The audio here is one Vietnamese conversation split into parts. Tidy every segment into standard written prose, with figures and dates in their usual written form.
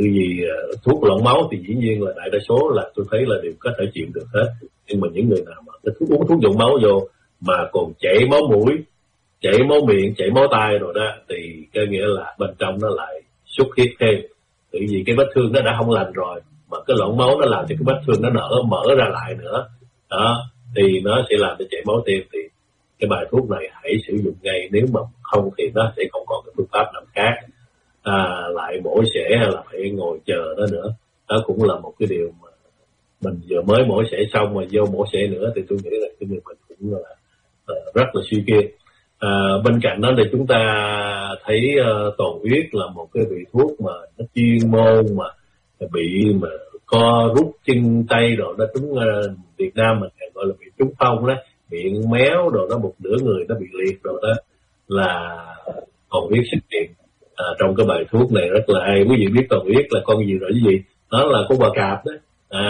vì thuốc loãng máu thì dĩ nhiên là đại đa số là tôi thấy là đều có thể chịu được hết, nhưng mà những người nào mà uống thuốc nhuận máu vô mà còn chảy máu mũi, chảy máu miệng, chảy máu tai rồi đó, thì có nghĩa là bên trong nó lại xuất huyết thêm, bởi vì cái vết thương nó đã không lành rồi, mà cái loãng máu nó làm cho cái vết thương nó mở ra lại nữa đó, thì nó sẽ làm cho chảy máu thêm. Thì cái bài thuốc này hãy sử dụng ngay, nếu mà không thì nó sẽ không còn cái phương pháp nào khác. Lại mổ xẻ hay là phải ngồi chờ đó nữa, đó cũng là một cái điều mà mình vừa mới mổ xẻ xong mà vô mổ xẻ nữa thì tôi nghĩ là cái người mình cũng là rất là suy kiệt. Bên cạnh đó thì chúng ta thấy toàn huyết là một cái vị thuốc mà nó chuyên môn mà bị mà co rút chân tay rồi nó trúng, Việt Nam mình gọi là bị trúng phong đó, miệng méo rồi đó, một nửa người nó bị liệt rồi đó, là toàn huyết xuất hiện trong cái bài thuốc này rất là hay. Quý vị biết toàn huyết là con gì rồi chứ gì? Đó là con bò cạp đó.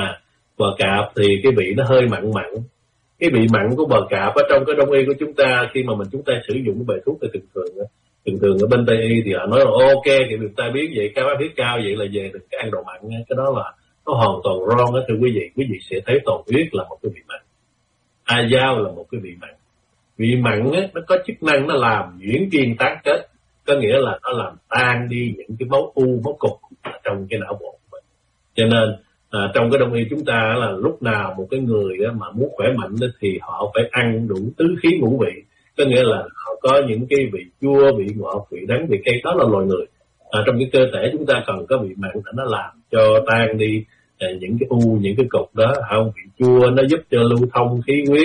Bò cạp thì cái vị nó hơi mặn mặn. Cái vị mặn của bò cạp ở trong cái đông y của chúng ta, khi mà chúng ta sử dụng cái bài thuốc thì thường thường ở bên Tây y thì họ nói là ok, thì người ta biết vậy, cao áp huyết cao vậy là về đừng ăn đồ mặn nha. Cái đó là nó hoàn toàn wrong đó thưa quý vị. Quý vị sẽ thấy toàn huyết là một cái vị mặn, a dao là một cái vị mặn. Vị mặn á, nó có chức năng nó làm nhuyễn kiên tán kết, có nghĩa là nó làm tan đi những cái máu u, máu cục trong cái não bộ của mình. Cho nên trong cái đông y chúng ta là lúc nào một cái người mà muốn khỏe mạnh thì họ phải ăn đủ tứ khí ngũ vị, có nghĩa là họ có những cái vị chua, vị ngọt, vị đắng, vị cay, đó là loài người. Trong cái cơ thể chúng ta cần có vị mặn để nó làm cho tan đi những cái u, những cái cục đó, không? Vị chua nó giúp cho lưu thông khí huyết,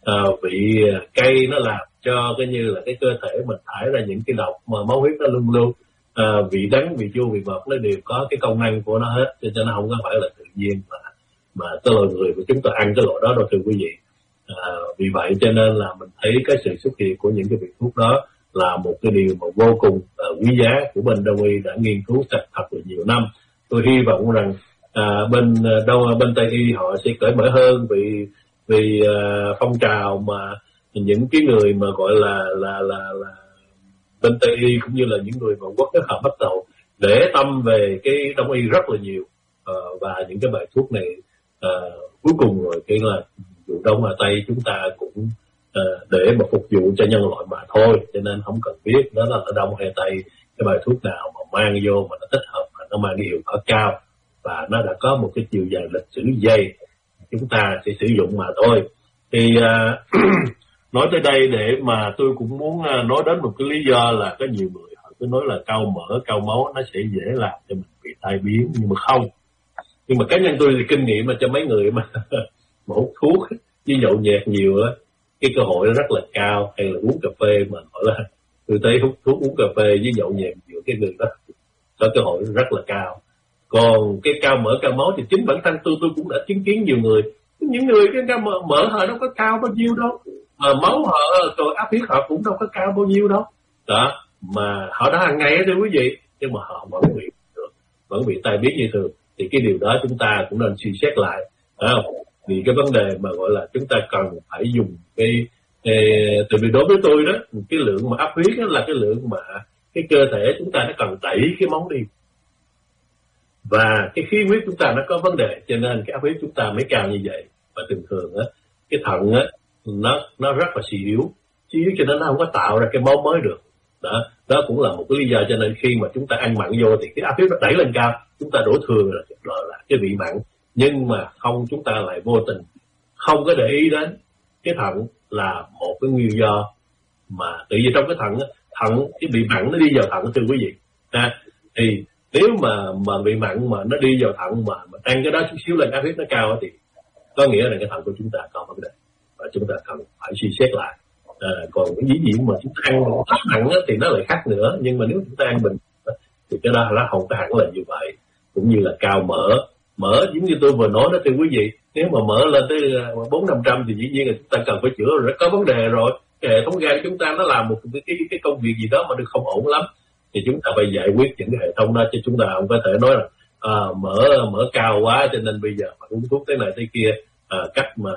vị cay nó làm cho cái như là cái cơ thể mình thải ra những cái độc mà máu huyết nó luôn luôn. Vị đắng, vị chua, vị ngọt nó đều có cái công năng của nó hết, cho nó không có phải là tự nhiên mà cái loài người của chúng ta ăn cái loại đó đâu thưa quý vị. Vì vậy cho nên là mình thấy cái sự xuất hiện của những cái vị thuốc đó là một cái điều mà vô cùng quý giá của bên đông y đã nghiên cứu thật là nhiều năm. Tôi hy vọng rằng bên Tây y họ sẽ cởi mở hơn vì phong trào mà những cái người mà gọi là bên Tây y cũng như là những người mà quốc tế họ bắt đầu để tâm về cái đông y rất là nhiều, và những cái bài thuốc này cuối cùng rồi cái là dù đông hay Tây chúng ta cũng để mà phục vụ cho nhân loại mà thôi, cho nên không cần biết đó là ở đông hay Tây, cái bài thuốc nào mà mang vô mà nó thích hợp và nó mang cái hiệu quả cao và nó đã có một cái chiều dài lịch sử dày, chúng ta sẽ sử dụng mà thôi. Thì nói tới đây để mà tôi cũng muốn nói đến một cái lý do là có nhiều người họ cứ nói là cao mỡ, cao máu nó sẽ dễ làm cho mình bị tai biến, nhưng mà không. Nhưng mà cá nhân tôi thì kinh nghiệm mà cho mấy người mà hút thuốc với nhậu nhẹt nhiều á, cái cơ hội nó rất là cao. Hay là uống cà phê mà gọi là tôi thấy hút thuốc, uống cà phê với nhậu nhẹt nhiều, cái người đó có cơ hội rất là cao. Còn cái cao mỡ, cao máu thì chính bản thân tôi cũng đã chứng kiến nhiều người. Những người cái cao mỡ họ đâu có cao bao nhiêu đâu, mà máu họ rồi áp huyết họ cũng đâu có cao bao nhiêu đâu đó, mà họ đã hàng ngày đó thưa quý vị, nhưng mà họ vẫn bị tai biến như thường. Thì cái điều đó chúng ta cũng nên suy xét lại, phải không? Vì cái vấn đề mà gọi là chúng ta cần phải dùng tại vì đối với tôi đó, cái lượng mà áp huyết đó là cái lượng mà cái cơ thể chúng ta nó cần đẩy cái máu đi, và cái khí huyết chúng ta nó có vấn đề, cho nên cái áp huyết chúng ta mới cao như vậy. Và thường thường á, cái thận á nó rất là suy yếu cho nên nó không có tạo ra cái máu mới được. Đó cũng là một cái lý do cho nên khi mà chúng ta ăn mặn vô thì cái áp huyết nó đẩy lên cao, chúng ta đổ thừa là cái vị mặn, nhưng mà không, chúng ta lại vô tình không có để ý đến cái thận là một cái nguyên do. Mà tự vì trong cái thận cái vị mặn nó đi vào thận thưa quý vị, thì nếu mà vị mặn mà nó đi vào thận mà ăn cái đó chút xíu lên áp huyết nó cao thì có nghĩa là cái thận của chúng ta có vấn đề và chúng ta cần phải suy xét lại. Còn cái dĩ nhiên mà chúng ta ăn quá nặng thì nó lại khác nữa, nhưng mà nếu chúng ta ăn bình thì cái đó nó không có hẳn là như vậy. Cũng như là cao mỡ giống như tôi vừa nói đó thưa quý vị, nếu mà mỡ lên tới 400-500 thì dĩ nhiên là chúng ta cần phải chữa rồi, có vấn đề rồi. Cái hệ thống gan chúng ta nó làm một cái công việc gì đó mà được không ổn lắm, thì chúng ta phải giải quyết những cái hệ thống đó, chứ chúng ta không có thể nói là mỡ cao quá cho nên bây giờ mà uống thuốc thế này thế kia. Cách mà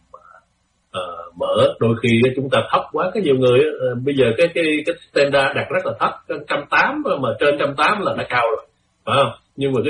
mỡ đôi khi chúng ta thấp quá, có nhiều người bây giờ cái standard đặt rất là thấp, 180 mà trên 180 là đã cao rồi, phải không? Nhưng mà